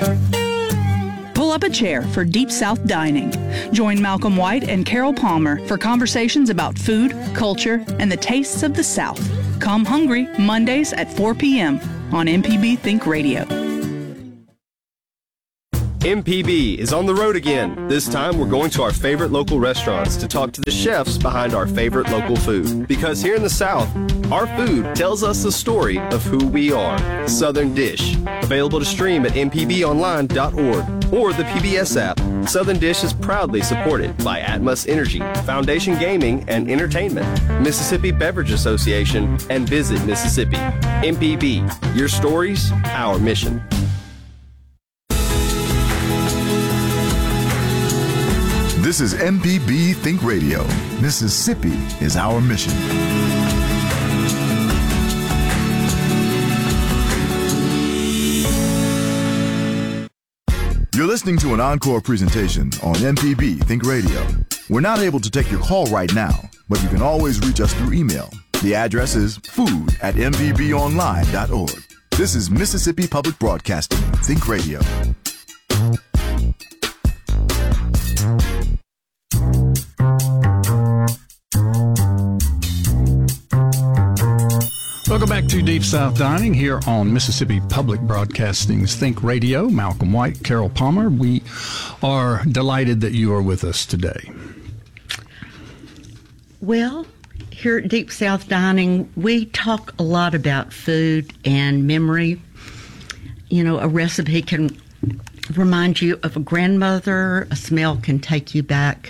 Pull up a chair for Deep South Dining. Join Malcolm White and Carol Palmer for conversations about food, culture, and the tastes of the South. Come hungry Mondays at 4 p.m. on MPB Think Radio. MPB is on the road again. This time we're going to our favorite local restaurants to talk to the chefs behind our favorite local food. Because here in the South, our food tells us the story of who we are. Southern Dish. Available to stream at mpbonline.org or the PBS app. Southern Dish is proudly supported by Atmos Energy, Foundation Gaming and Entertainment, Mississippi Beverage Association, and Visit Mississippi. MPB, your stories, our mission. This is MPB Think Radio. Mississippi is our mission. You're listening to an encore presentation on MPB Think Radio. We're not able to take your call right now, but you can always reach us through email. The address is food@mpbonline.org. This is Mississippi Public Broadcasting, Think Radio. Welcome back to Deep South Dining here on Mississippi Public Broadcasting's Think Radio. Malcolm White, Carol Palmer. We are delighted that you are with us today. Well, here at Deep South Dining, we talk a lot about food and memory. You know, a recipe can remind you of a grandmother. A smell can take you back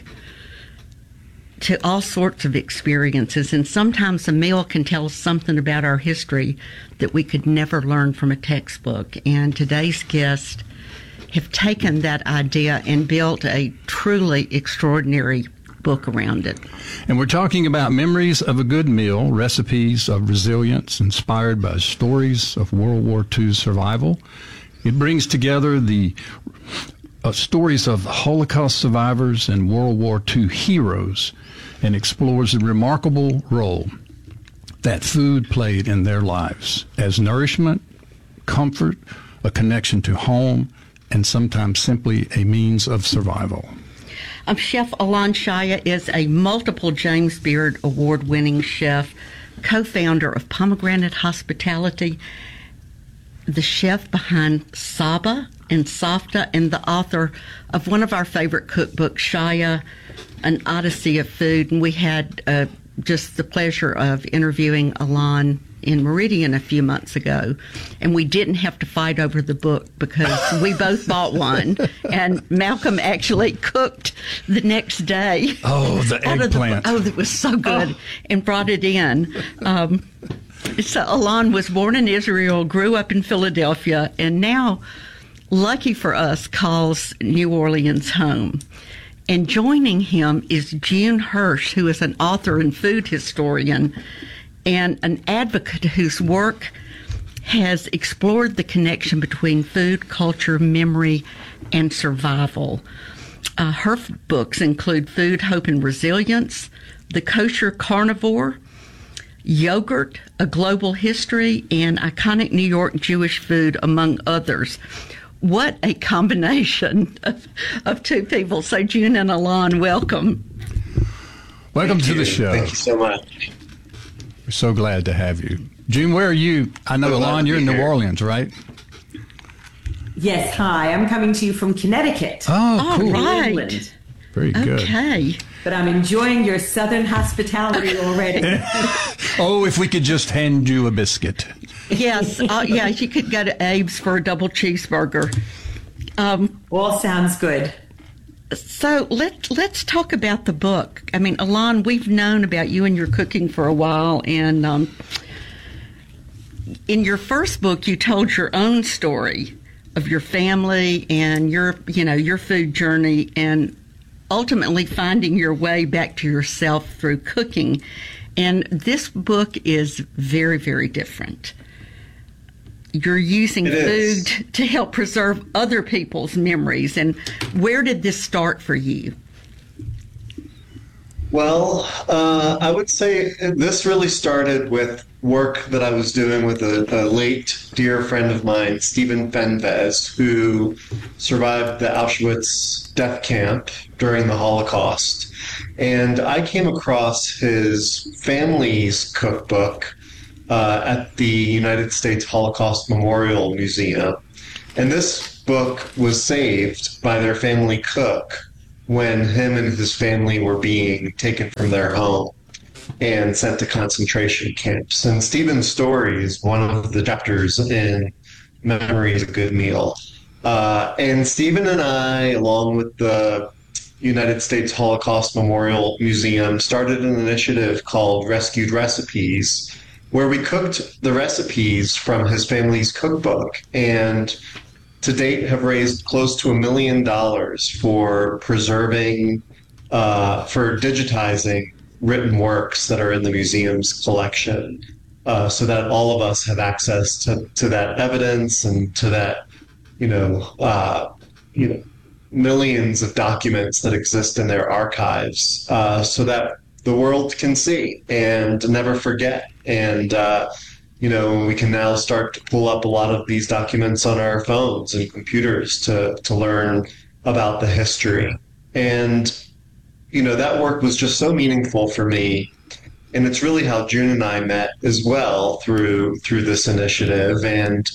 to all sorts of experiences, and sometimes a meal can tell us something about our history that we could never learn from a textbook. And today's guests have taken that idea and built a truly extraordinary book around it. And we're talking about memories of a good meal, recipes of resilience inspired by stories of World War II survival. It brings together the stories of Holocaust survivors and World War II heroes and explores the remarkable role that food played in their lives as nourishment, comfort, a connection to home, and sometimes simply a means of survival. Chef Alon Shaya is a multiple James Beard award-winning chef, co-founder of Pomegranate Hospitality, the chef behind Saba and Safta, and the author of one of our favorite cookbooks, Shaya, An Odyssey of Food. And we had just the pleasure of interviewing Alon in Meridian a few months ago, and we didn't have to fight over the book because we both bought one, and Malcolm actually cooked the next day. Oh, the eggplant. It was so good, and brought it in. So Alon was born in Israel, grew up in Philadelphia, and now, lucky for us, calls New Orleans home. And joining him is June Hirsch, who is an author and food historian and an advocate whose work has explored the connection between food, culture, memory, and survival. Her books include Food, Hope, and Resilience, The Kosher Carnivore, Yogurt, A Global History, and Iconic New York Jewish Food, among others. What a combination of two people. So June and Alon, welcome. Welcome to the show. Thank you so much. We're so glad to have you. June, where are you? I know, Alon, you're in New Orleans, right? Yes, hi. I'm coming to you from Connecticut. Oh, cool. Right. England. Very good. Okay. But I'm enjoying your southern hospitality already. Oh, if we could just hand you a biscuit. Yes, you could go to Abe's for a double cheeseburger. All sounds good. So let's talk about the book. I mean, Alon, we've known about you and your cooking for a while, and in your first book, you told your own story of your family and your food journey, and ultimately finding your way back to yourself through cooking. And this book is very, very different. You're using food to help preserve other people's memories. And where did this start for you? Well, I would say this really started with work that I was doing with a late dear friend of mine, Stephen Fenves, who survived the Auschwitz death camp during the Holocaust. And I came across his family's cookbook at the United States Holocaust Memorial Museum. And this book was saved by their family cook when him and his family were being taken from their home and sent to concentration camps. And Stephen's story is one of the chapters in Memories of a Good Meal. And Stephen and I, along with the United States Holocaust Memorial Museum, started an initiative called Rescued Recipes, where we cooked the recipes from his family's cookbook, and to date have raised close to $1 million for preserving, for digitizing written works that are in the museum's collection, so that all of us have access to that evidence and to that, millions of documents that exist in their archives, so that the world can see and never forget. And we can now start to pull up a lot of these documents on our phones and computers to learn about the history. And, that work was just so meaningful for me. And it's really how June and I met as well through this initiative. And,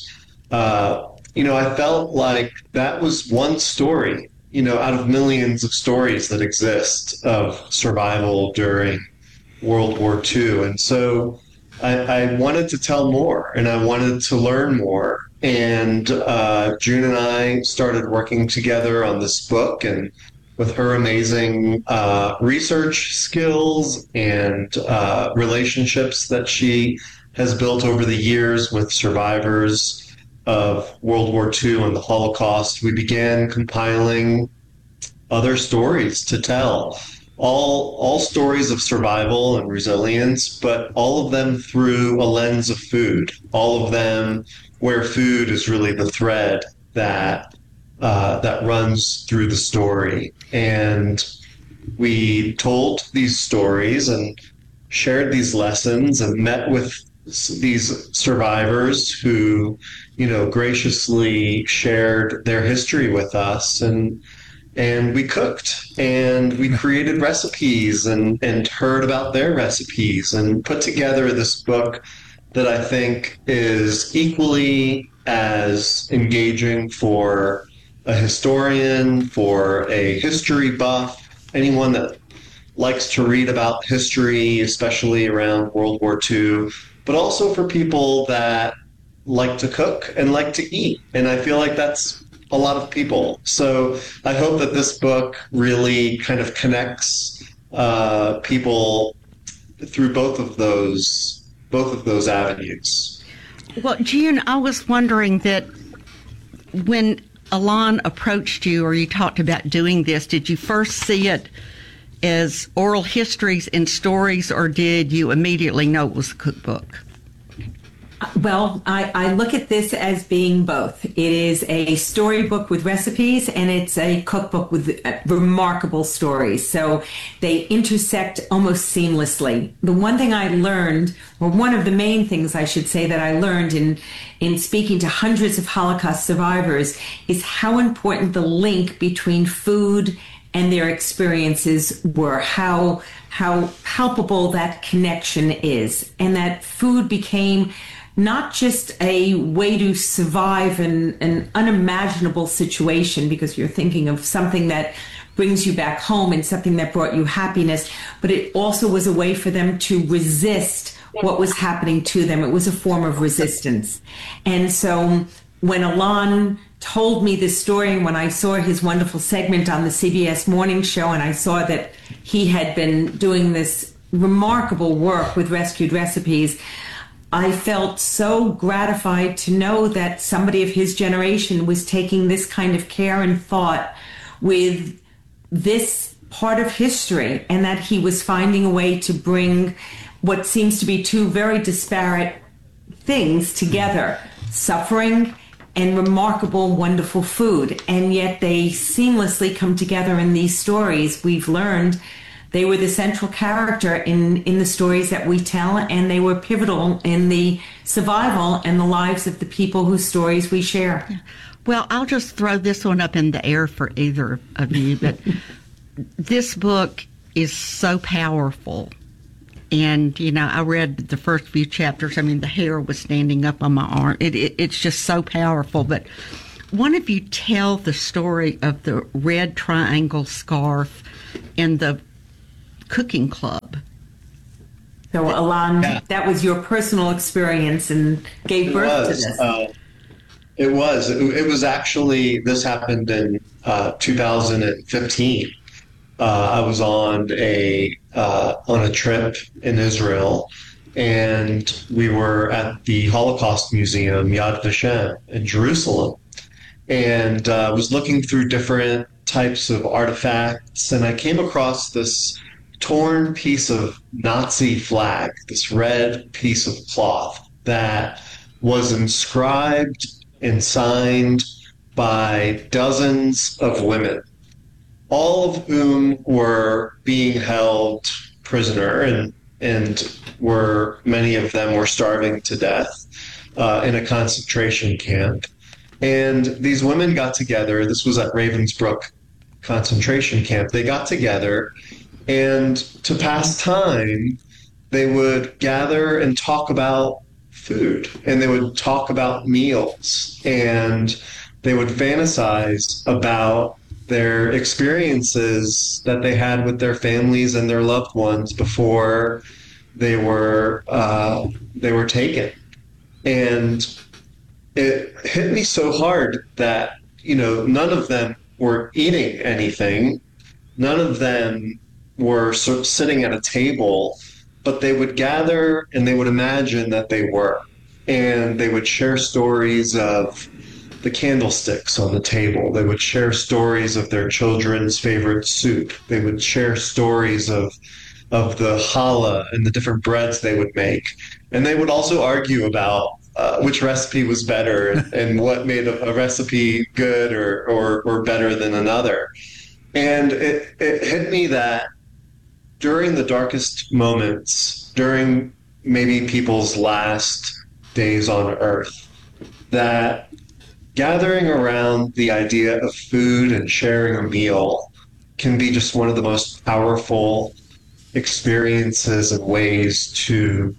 I felt like that was one story, out of millions of stories that exist of survival during World War II. And so I wanted to tell more, and I wanted to learn more. And June and I started working together on this book, and with her amazing research skills and relationships that she has built over the years with survivors of World War II and the Holocaust, we began compiling other stories to tell. All stories of survival and resilience, but all of them through a lens of food. All of them where food is really the thread that runs through the story. And we told these stories and shared these lessons and met with these survivors who, graciously shared their history with us. And we cooked, and we created recipes and heard about their recipes and put together this book that I think is equally as engaging for a historian, for a history buff, anyone that likes to read about history, especially around World War II, but also for people that like to cook and like to eat. And I feel like that's a lot of people. So I hope that this book really kind of connects people through both of those avenues. Well, June, I was wondering that when Alon approached you, or you talked about doing this, did you first see it as oral histories and stories, or did you immediately know it was a cookbook? Well, I look at this as being both. It is a storybook with recipes, and it's a cookbook with remarkable stories. So they intersect almost seamlessly. The one thing I learned, or one of the main things I should say that I learned in speaking to hundreds of Holocaust survivors, is how important the link between food and their experiences were, how palpable that connection is, and that food became not just a way to survive an unimaginable situation because you're thinking of something that brings you back home and something that brought you happiness, but it also was a way for them to resist what was happening to them. It was a form of resistance. And so when Alon told me this story, and when I saw his wonderful segment on the CBS Morning Show, and I saw that he had been doing this remarkable work with Rescued Recipes, I felt so gratified to know that somebody of his generation was taking this kind of care and thought with this part of history, and that he was finding a way to bring what seems to be two very disparate things together, suffering and remarkable, wonderful food. And yet they seamlessly come together in these stories. We've learned they were the central character in the stories that we tell, and they were pivotal in the survival and the lives of the people whose stories we share. Yeah. Well, I'll just throw this one up in the air for either of you, but this book is so powerful. And, you know, I read the first few chapters. I mean, the hair was standing up on my arm. It's just so powerful. But one of you tell the story of the red triangle scarf and the cooking club. So, Alon, that was your personal experience and gave birth to this. It was actually, this happened in 2015. I was on a trip in Israel, and we were at the Holocaust Museum, Yad Vashem, in Jerusalem, and was looking through different types of artifacts, and I came across this torn piece of Nazi flag, this red piece of cloth that was inscribed and signed by dozens of women, all of whom were being held prisoner, and many of them were starving to death in a concentration camp. And these women got together. This was at Ravensbrück concentration camp. They got together, and to pass time, they would gather and talk about food, and they would talk about meals, and they would fantasize about their experiences that they had with their families and their loved ones before they were taken. And it hit me so hard that, you know, none of them were eating anything, none of them were sort of sitting at a table, but they would gather and they would imagine that they were, and they would share stories of the candlesticks on the table. They would share stories of their children's favorite soup. They would share stories of the challah and the different breads they would make. And they would also argue about which recipe was better and what made a recipe good or better than another. And it hit me that during the darkest moments, during maybe people's last days on earth, that gathering around the idea of food and sharing a meal can be just one of the most powerful experiences and ways to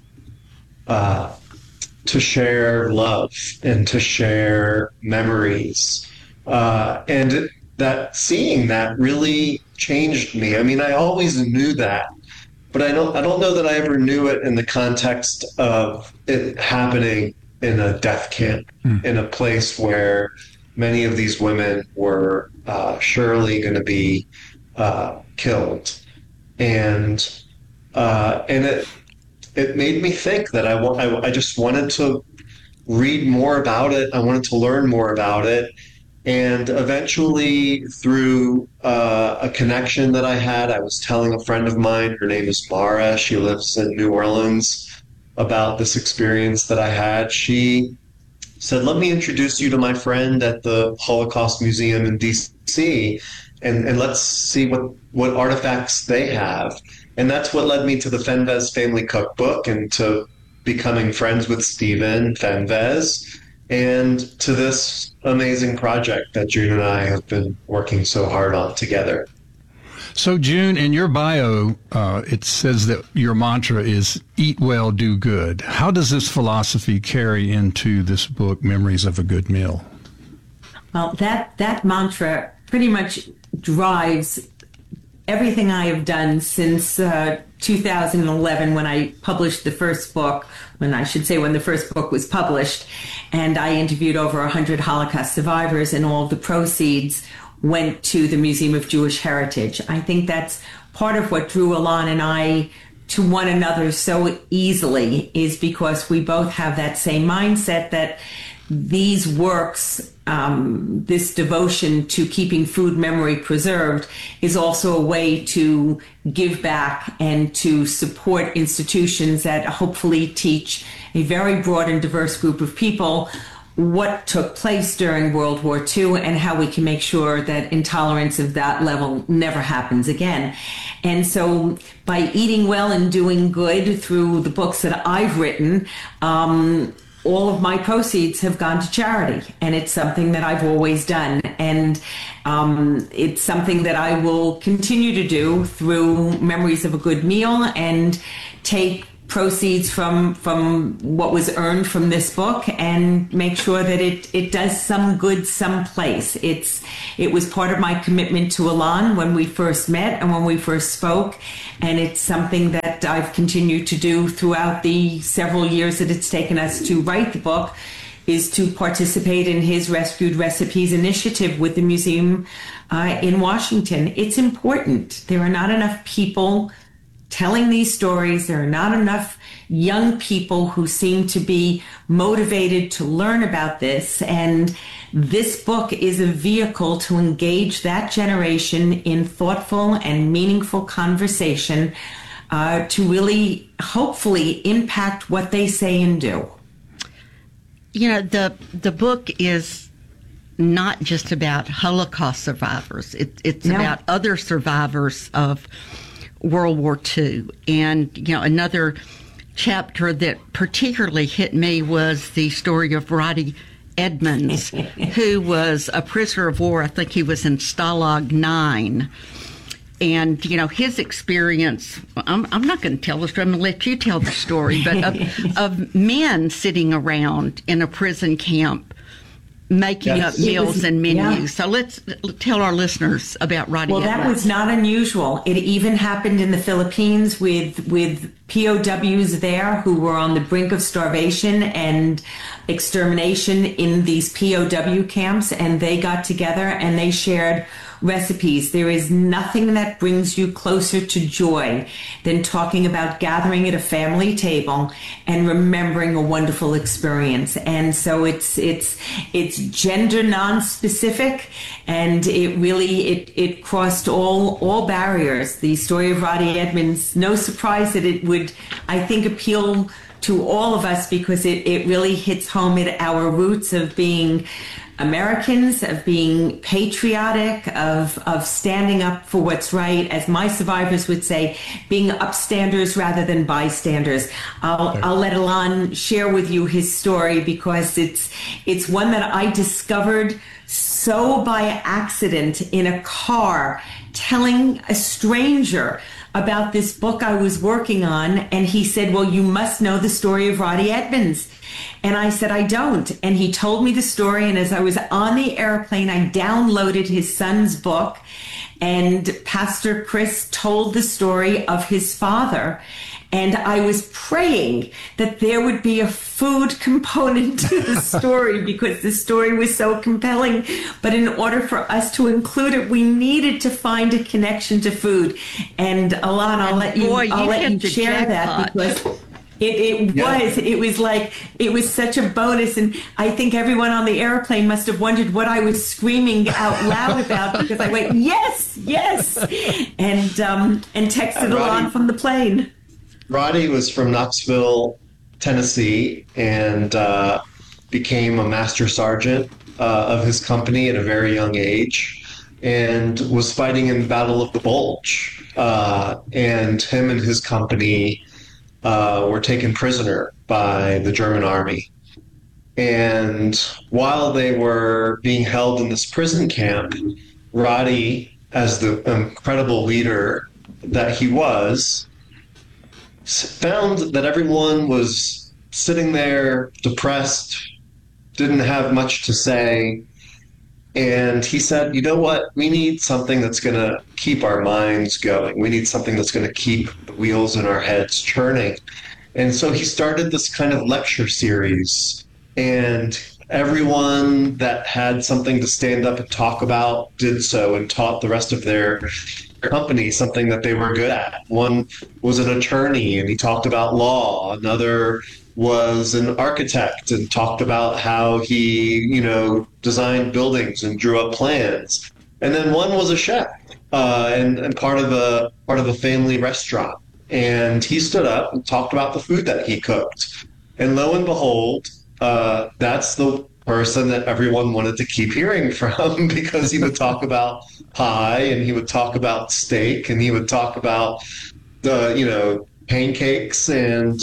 share love and to share memories. And that seeing that really changed me. I mean, I always knew that, but I don't know that I ever knew it in the context of it happening in a death camp, in a place where many of these women were surely going to be killed. And it made me think that I just wanted to read more about it. I wanted to learn more about it. And eventually, through a connection that I had, I was telling a friend of mine, her name is Mara, she lives in New Orleans, about this experience that I had. She said, let me introduce you to my friend at the Holocaust Museum in D.C., and let's see what artifacts they have. And that's what led me to the Fenves Family Cookbook and to becoming friends with Stephen Fenves and to this amazing project that June and I have been working so hard on together. So, June, in your bio, it says that your mantra is eat well, do good. How does this philosophy carry into this book, Memories of a Good Meal? Well, that mantra pretty much drives everything I have done since 2011 when I published the first book, when the first book was published, and I interviewed over 100 Holocaust survivors, and all of the proceeds went to the Museum of Jewish Heritage. I think that's part of what drew Alon and I to one another so easily, is because we both have that same mindset that these works, this devotion to keeping food memory preserved, is also a way to give back and to support institutions that hopefully teach a very broad and diverse group of people what took place during World War II and how we can make sure that intolerance of that level never happens again. And so by eating well and doing good through the books that I've written, all of my proceeds have gone to charity, and it's something that I've always done. And it's something that I will continue to do through Memories of a Good Meal, and take proceeds from what was earned from this book and make sure that it does some good someplace. It was part of my commitment to Alon when we first met and when we first spoke, and it's something that I've continued to do throughout the several years that it's taken us to write the book, is to participate in his Rescued Recipes initiative with the museum in Washington. It's important. There are not enough people telling these stories. There are not enough young people who seem to be motivated to learn about this. And this book is a vehicle to engage that generation in thoughtful and meaningful conversation to really, hopefully, impact what they say and do. You know, the book is not just about Holocaust survivors. It's about other survivors of World War II. And, you know, another chapter that particularly hit me was the story of Roddy Edmonds, who was a prisoner of war. I think he was in Stalag 9. And, you know, his experience, I'm not going to tell the story, I'm going to let you tell the story, but of men sitting around in a prison camp making up meals and menus. Yeah. So let's tell our listeners about Roddy Edmonds. That was not unusual. It even happened in the Philippines with POWs there who were on the brink of starvation and extermination in these POW camps, and they got together and they shared recipes. There is nothing that brings you closer to joy than talking about gathering at a family table and remembering a wonderful experience. And so it's gender non-specific, and it crossed all barriers. The story of Roddy Edmonds, no surprise that it would, I think, appeal to all of us, because it really hits home at our roots of being Americans, of being patriotic, of standing up for what's right, as my survivors would say, being upstanders rather than bystanders. I'll let Alon share with you his story, because it's one that I discovered so by accident in a car, telling a stranger about this book I was working on, and he said, "Well, you must know the story of Roddy Edmonds." And I said, "I don't." And he told me the story, and as I was on the airplane, I downloaded his son's book, and Pastor Chris told the story of his father. And I was praying that there would be a food component to the story, because the story was so compelling. But in order for us to include it, we needed to find a connection to food. And Alon, I'll let you share that, because it was such a bonus. And I think everyone on the airplane must have wondered what I was screaming out loud about, because I went, yes, and texted Alon from the plane. Roddy was from Knoxville, Tennessee, and became a master sergeant of his company at a very young age, and was fighting in the Battle of the Bulge. And him and his company were taken prisoner by the German army. And while they were being held in this prison camp, Roddy, as the incredible leader that he was, found that everyone was sitting there depressed, didn't have much to say. And he said, "You know what? We need something that's going to keep our minds going. We need something that's going to keep the wheels in our heads churning." And so he started this kind of lecture series, and everyone that had something to stand up and talk about did so, and taught the rest of their company something that they were good at. One was an attorney, and he talked about law. Another was an architect and talked about how he, designed buildings and drew up plans. And then one was a chef and part of a family restaurant. And he stood up and talked about the food that he cooked. And lo and behold, that's the person that everyone wanted to keep hearing from because he would talk about pie and he would talk about steak and he would talk about the pancakes and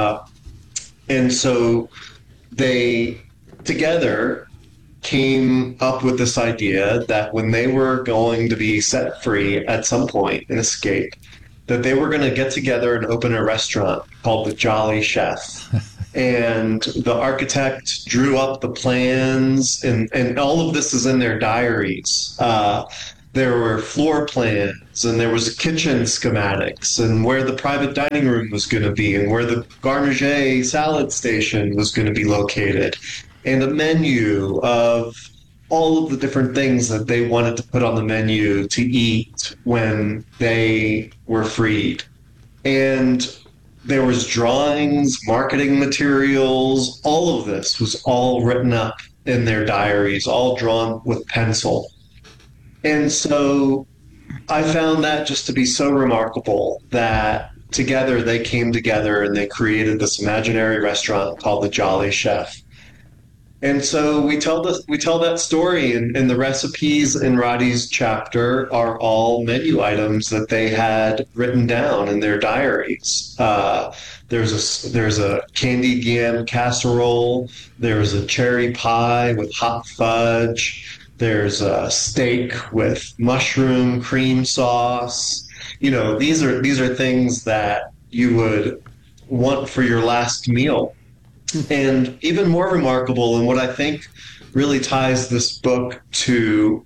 so they together came up with this idea that when they were going to be set free at some point and escape, that they were going to get together and open a restaurant called the Jolly Chef. And the architect drew up the plans, and all of this is in their diaries. There were floor plans, and there was kitchen schematics, and where the private dining room was going to be, and where the garde-manger salad station was going to be located, and a menu of all of the different things that they wanted to put on the menu to eat when they were freed. And there was drawings, marketing materials, all of this was all written up in their diaries, all drawn with pencil. And so I found that just to be so remarkable that together they came together and they created this imaginary restaurant called the Jolly Chef. And so we tell that story, and the recipes in Roddy's chapter are all menu items that they had written down in their diaries. There's a candied yam casserole. There's a cherry pie with hot fudge. There's a steak with mushroom cream sauce. These are things that you would want for your last meal. And even more remarkable, and what I think really ties this book to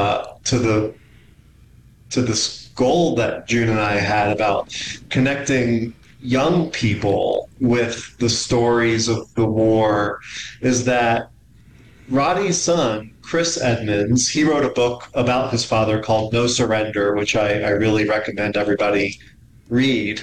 this goal that June and I had about connecting young people with the stories of the war, is that Roddy's son, Chris Edmonds, he wrote a book about his father called No Surrender, which I really recommend everybody read.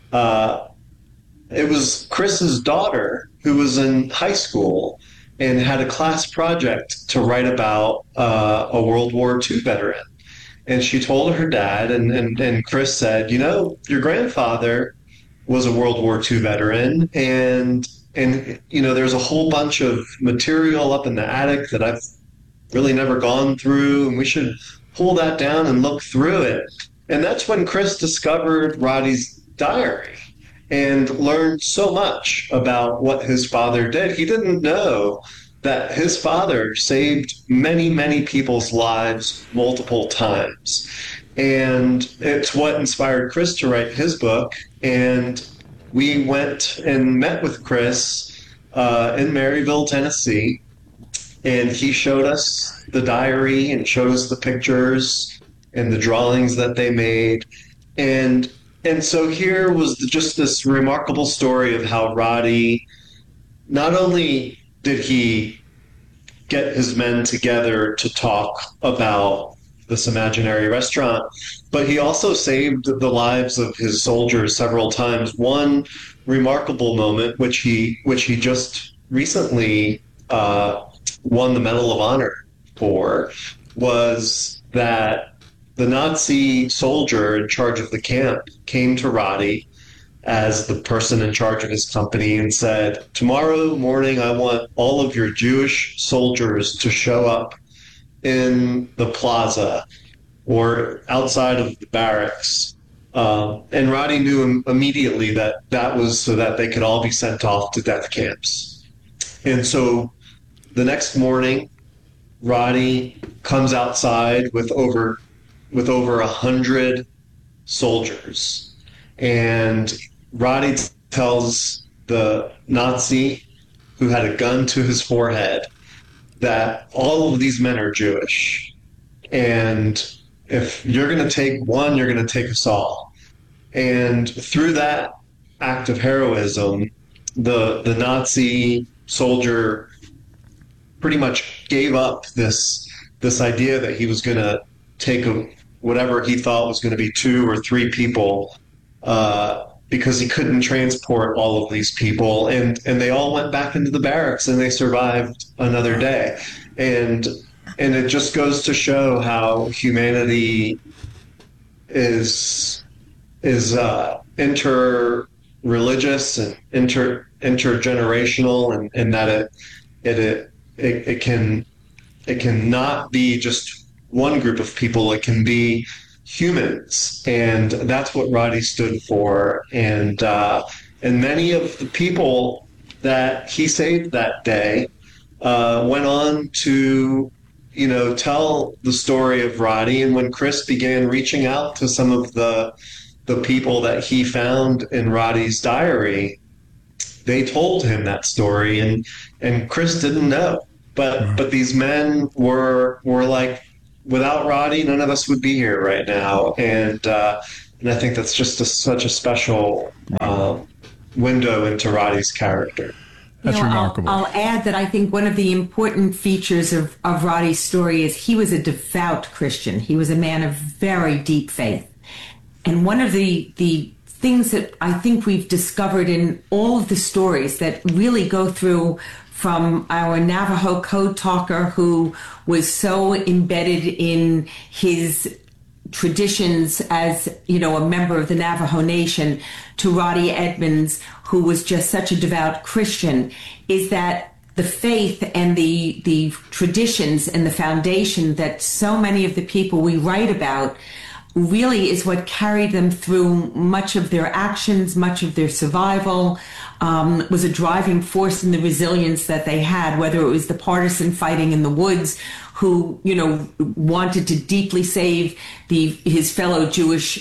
It was Chris's daughter who was in high school and had a class project to write about a World War II veteran. And she told her dad, and Chris said, your grandfather was a World War II veteran, and there's a whole bunch of material up in the attic that I've really never gone through, and we should pull that down and look through it. And that's when Chris discovered Roddy's diary and learned so much about what his father did. He didn't know that his father saved many, many people's lives multiple times. And it's what inspired Chris to write his book. And we went and met with Chris in Maryville, Tennessee. And he showed us the diary and showed us the pictures and the drawings that they made. And so here was just this remarkable story of how Roddy, not only did he get his men together to talk about this imaginary restaurant, but he also saved the lives of his soldiers several times. One remarkable moment, which he just recently won the Medal of Honor for, was that the Nazi soldier in charge of the camp came to Roddy as the person in charge of his company and said, tomorrow morning I want all of your Jewish soldiers to show up in the plaza or outside of the barracks. And Roddy knew immediately that was so that they could all be sent off to death camps. And so the next morning, Roddy comes outside with over 100 soldiers, and Roddy tells the Nazi who had a gun to his forehead that all of these men are Jewish, and if you're going to take one, you're going to take us all. And through that act of heroism, the Nazi soldier pretty much gave up this idea that he was going to take whatever he thought was going to be 2 or 3 people, because he couldn't transport all of these people, and they all went back into the barracks and they survived another day. And it just goes to show how humanity is interreligious and intergenerational, and that it can not be just one group of people. It can be humans, and that's what Roddy stood for. And many of the people that he saved that day went on to, tell the story of Roddy. And when Chris began reaching out to some of the people that he found in Roddy's diary, they told him that story, and Chris didn't know. But these men were like, without Roddy, none of us would be here right now. And I think that's just such a special window into Roddy's character. That's remarkable. I'll add that I think one of the important features of Roddy's story is he was a devout Christian. He was a man of very deep faith. And one of the things that I think we've discovered in all of the stories that really go through, from our Navajo code talker who was so embedded in his traditions as, a member of the Navajo Nation, to Roddy Edmonds, who was just such a devout Christian, is that the faith and the traditions and the foundation that so many of the people we write about really is what carried them through much of their actions, much of their survival, was a driving force in the resilience that they had, whether it was the partisan fighting in the woods, who, wanted to deeply save his fellow Jewish,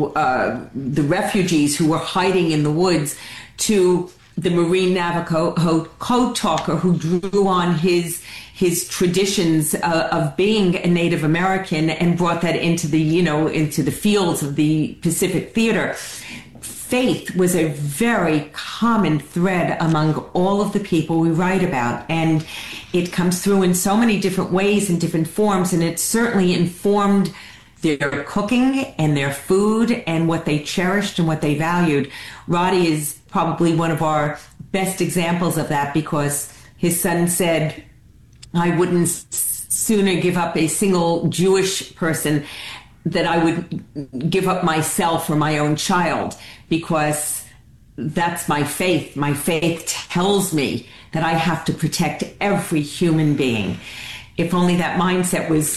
the refugees who were hiding in the woods, to the Marine Navajo code talker who drew on his traditions of being a Native American and brought that into the fields of the Pacific Theater. Faith was a very common thread among all of the people we write about, and it comes through in so many different ways and different forms, and it certainly informed their cooking and their food and what they cherished and what they valued. Roddy is probably one of our best examples of that, because his son said, I wouldn't sooner give up a single Jewish person that I would give up myself or my own child, because that's my faith. My faith tells me that I have to protect every human being. If only that mindset was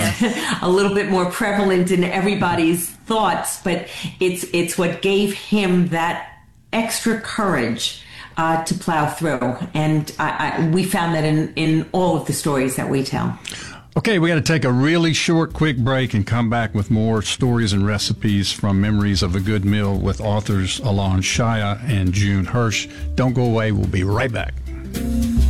a little bit more prevalent in everybody's thoughts, but it's what gave him that extra courage to plow through. And we found that in all of the stories that we tell. Okay, we got to take a really short, quick break and come back with more stories and recipes from Memories of a Good Meal with authors Alon Shaya and June Hirsch. Don't go away. We'll be right back.